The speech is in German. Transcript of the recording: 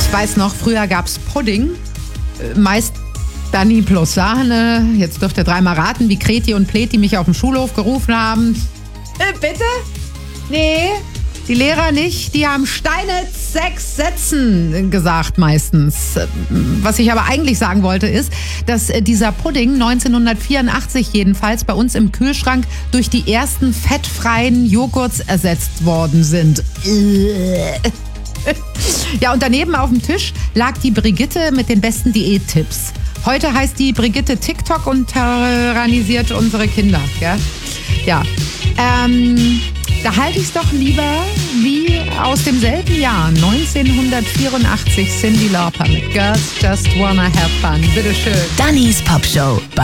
Ich weiß noch, früher gab's Pudding, meist Dani plus Sahne. Jetzt dürft ihr dreimal raten, wie Kreti und Pleti mich auf dem Schulhof gerufen haben. Bitte? Nee, die Lehrer nicht. Die haben Steine 6 Sätzen gesagt meistens. Was ich aber eigentlich sagen wollte ist, dass dieser Pudding 1984 jedenfalls bei uns im Kühlschrank durch die ersten fettfreien Joghurts ersetzt worden sind. Ja, und daneben auf dem Tisch lag die Brigitte mit den besten Diättipps. Heute heißt die Brigitte TikTok und tyrannisiert unsere Kinder. Gell? Ja, da halte ich es doch lieber wie aus demselben Jahr, 1984, Cyndi Lauper mit Girls Just Wanna Have Fun. Bitteschön. Dannys Pop Show.